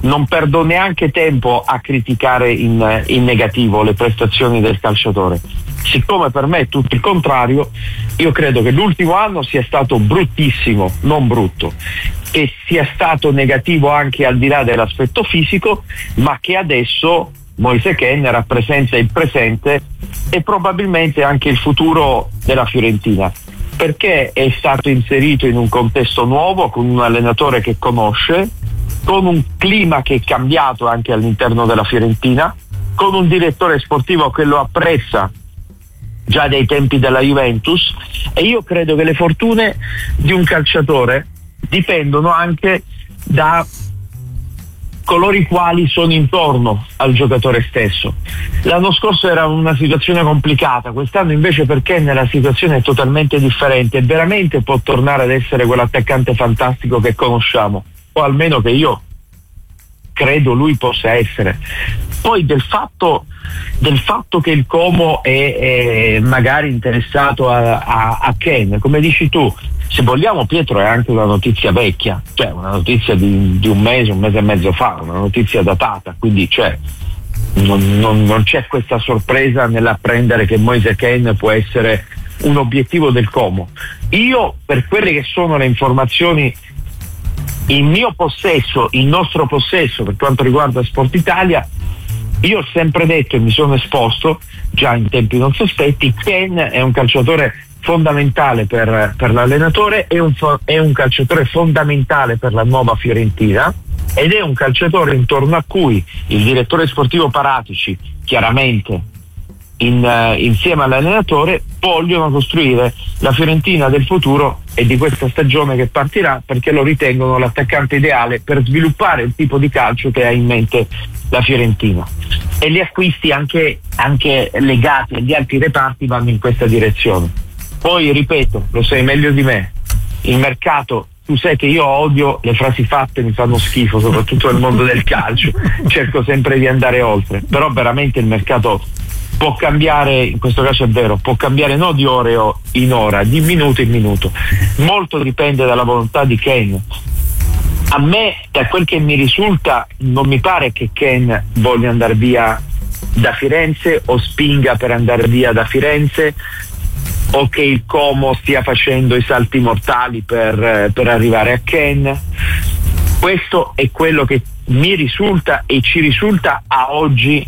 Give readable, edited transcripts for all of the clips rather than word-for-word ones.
non perdo neanche tempo a criticare in negativo le prestazioni del calciatore. Siccome per me è tutto il contrario, io credo che l'ultimo anno sia stato bruttissimo, non brutto, che sia stato negativo anche al di là dell'aspetto fisico, ma che adesso Moise Kean rappresenta il presente e probabilmente anche il futuro della Fiorentina, perché è stato inserito in un contesto nuovo, con un allenatore che conosce, con un clima che è cambiato anche all'interno della Fiorentina, con un direttore sportivo che lo apprezza già dai tempi della Juventus, e io credo che le fortune di un calciatore dipendono anche da coloro i quali sono intorno al giocatore stesso. L'anno scorso era una situazione complicata, quest'anno invece perché la situazione è totalmente differente e veramente può tornare ad essere quell'attaccante fantastico che conosciamo, o almeno che io credo lui possa essere. Poi del fatto che il Como è magari interessato a Kean, come dici tu, se vogliamo Pietro è anche una notizia vecchia, cioè una notizia di un mese e mezzo fa, una notizia datata, quindi non c'è questa sorpresa nell'apprendere che Moise Kean può essere un obiettivo del Como. Io, per quelle che sono le informazioni in mio possesso, in nostro possesso per quanto riguarda Sport Italia, io ho sempre detto e mi sono esposto già in tempi non sospetti, Kean è un calciatore fondamentale per l'allenatore, è un calciatore fondamentale per la nuova Fiorentina ed è un calciatore intorno a cui il direttore sportivo Paratici, chiaramente insieme all'allenatore, vogliono costruire la Fiorentina del futuro e di questa stagione che partirà, perché lo ritengono l'attaccante ideale per sviluppare il tipo di calcio che ha in mente la Fiorentina, e gli acquisti anche legati agli altri reparti vanno in questa direzione. Poi ripeto, lo sai meglio di me, il mercato, tu sai che io odio le frasi fatte, mi fanno schifo, soprattutto nel mondo del calcio, cerco sempre di andare oltre, però veramente il mercato può cambiare, in questo caso è vero, può cambiare non di ore in ora, di minuto in minuto, molto dipende dalla volontà di Kean. A me, da quel che mi risulta, non mi pare che Kean voglia andare via da Firenze o spinga per andare via da Firenze, o che il Como stia facendo i salti mortali per arrivare a Kean. Questo è quello che mi risulta e ci risulta a oggi,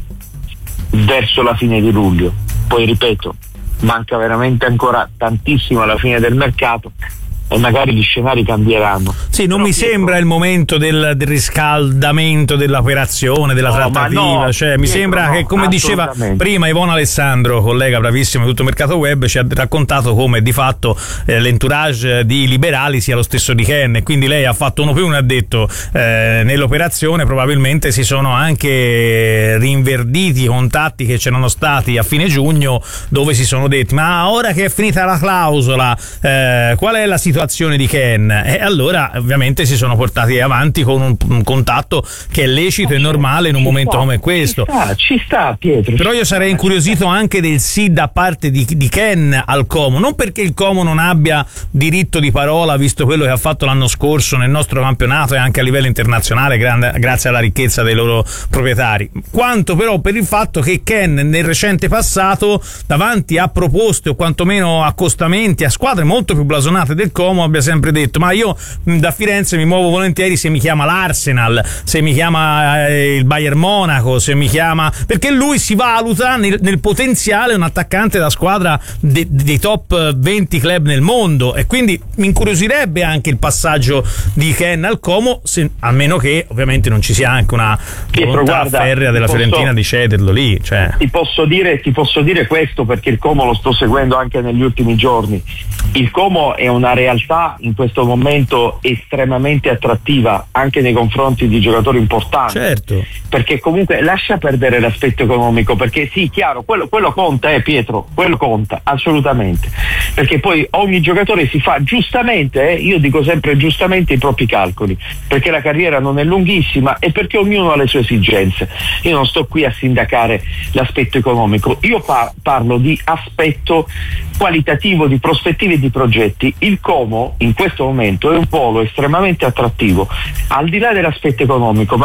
verso la fine di luglio. Poi ripeto, manca veramente ancora tantissimo alla fine del mercato e magari gli scenari cambieranno. Sì, non mi sembra il momento del riscaldamento dell'operazione, della trattativa, mi sembra che, come diceva prima Ivona Alessandro, collega bravissimo di tutto Mercato Web, ci ha raccontato come di fatto l'entourage di liberali sia lo stesso di Kean, e quindi lei ha fatto uno più uno, ha detto nell'operazione probabilmente si sono anche rinverditi i contatti che c'erano stati a fine giugno, dove si sono detti: ma ora che è finita la clausola, qual è la situazione di Kean? E allora ovviamente si sono portati avanti con un contatto che è lecito e normale in un momento come questo. Ci sta Pietro. Però io sarei incuriosito anche del sì da parte di Kean al Como, non perché il Como non abbia diritto di parola visto quello che ha fatto l'anno scorso nel nostro campionato e anche a livello internazionale grazie alla ricchezza dei loro proprietari, quanto però per il fatto che Kean nel recente passato, davanti a proposte o quantomeno accostamenti a squadre molto più blasonate del Como, abbia sempre detto: ma io da Firenze mi muovo volentieri se mi chiama l'Arsenal, se mi chiama il Bayern Monaco, se mi chiama, perché lui si valuta nel potenziale un attaccante da squadra dei top 20 club nel mondo, e quindi mi incuriosirebbe anche il passaggio di Kean al Como, a meno che ovviamente non ci sia anche una volontà ferrea della Fiorentina di cederlo lì. Ti posso dire questo perché il Como lo sto seguendo anche negli ultimi giorni. Il Como è una realtà in questo momento estremamente attrattiva anche nei confronti di giocatori importanti, certo, perché comunque lascia perdere l'aspetto economico, perché sì, chiaro, quello conta, Pietro, quello conta assolutamente, perché poi ogni giocatore si fa giustamente, io dico sempre giustamente, i propri calcoli, perché la carriera non è lunghissima e perché ognuno ha le sue esigenze. Io non sto qui a sindacare l'aspetto economico, io parlo di aspetto qualitativo, di prospettive e di progetti. Il Como in questo momento è un polo estremamente attrattivo, al di là dell'aspetto economico, ma